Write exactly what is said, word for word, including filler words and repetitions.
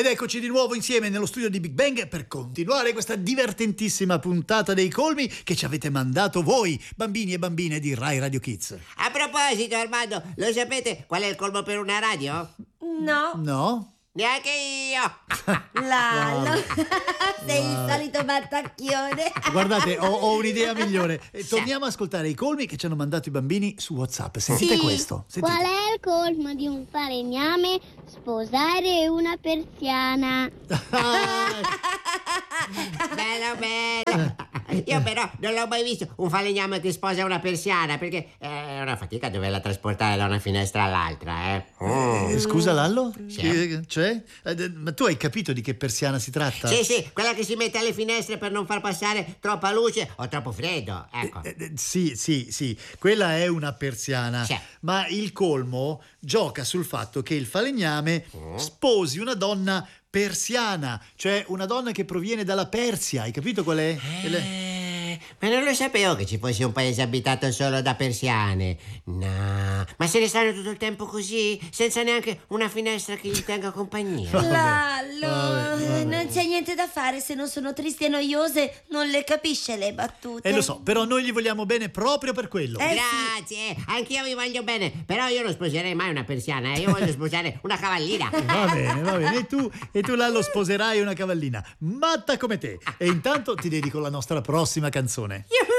Ed eccoci di nuovo insieme nello studio di Big Bang per continuare questa divertentissima puntata dei colmi che ci avete mandato voi, bambini e bambine di Rai Radio Kids. A proposito, Armando, lo sapete qual è il colmo per una radio? No. No? Neanche io. Lalo, sei Wow. il solito battacchione. Guardate, ho, ho un'idea migliore. Eh, Sì. Torniamo a ascoltare i colmi che ci hanno mandato i bambini su WhatsApp. Sentite Sì. questo. Sentite. Qual è il colmo di un falegname? Sposare una persiana. Bello, bello. Io però non l'ho mai visto un falegname che sposa una persiana, perché è una fatica doverla trasportare da una finestra all'altra, eh. Mm. Eh, Scusa Lallo? Sì. Che- Cioè? Eh, Ma tu hai capito di che persiana si tratta? Sì, sì, quella che si mette alle finestre per non far passare troppa luce o troppo freddo, ecco. Eh, eh, Sì, sì, sì, quella è una persiana, Sì. ma il colmo gioca sul fatto che il falegname sposi una donna persiana, cioè una donna che proviene dalla Persia, hai capito qual è? Eh, ma non lo sapevo che ci fosse un paese abitato solo da persiane. No, ma se ne stanno tutto il tempo così, senza neanche una finestra che gli tenga compagnia. Lallo, vabbè, vabbè. non c'è niente da fare, se non sono tristi e noiose non le capisce le battute. E lo so, però noi gli vogliamo bene proprio per quello. Eh, Grazie, anch'io vi voglio bene, però io non sposerei mai una persiana, eh. Io voglio sposare una cavallina. Va bene, va bene, e tu, e tu Lallo sposerai una cavallina matta come te. E intanto ti dedico la nostra prossima canzone. Yuhu!